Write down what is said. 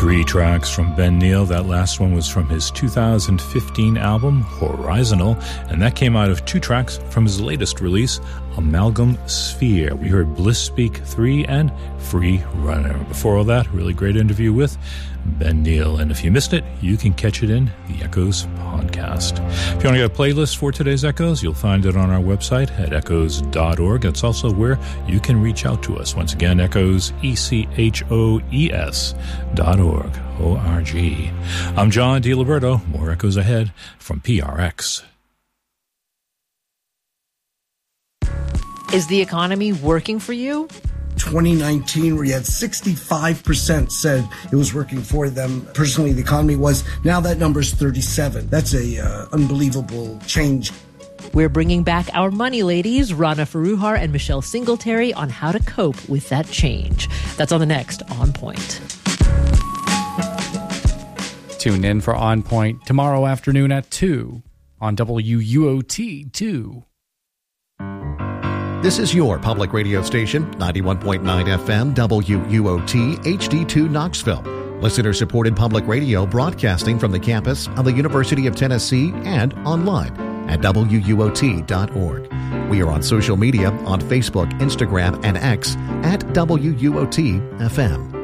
3 tracks from Ben Neal. That last one was from his 2015 album, Horizontal, and that came out of 2 tracks from his latest release, Amalgam Sphere. We heard Bliss Speak 3 and Free Runner. Before all that, really great interview with Ben Neal. And if you missed it, you can catch it in the Echoes podcast. If you want to get a playlist for today's Echoes, you'll find it on our website at echoes.org. It's also where you can reach out to us. Once again, Echoes, ECHOES.org. O-R-G. I'm John DiLiberto. More Echoes ahead from PRX. Is the economy working for you? 2019, where you had 65% said it was working for them. Personally, the economy was. Now that number's 37. That's a unbelievable change. We're bringing back our money ladies, Rana Foroohar and Michelle Singletary, on how to cope with that change. That's on the next On Point. Tune in for On Point tomorrow afternoon at 2 on WUOT 2. This is your public radio station, 91.9 FM, WUOT, HD2 Knoxville. Listener-supported public radio broadcasting from the campus of the University of Tennessee and online at WUOT.org. We are on social media on Facebook, Instagram, and X at WUOT FM.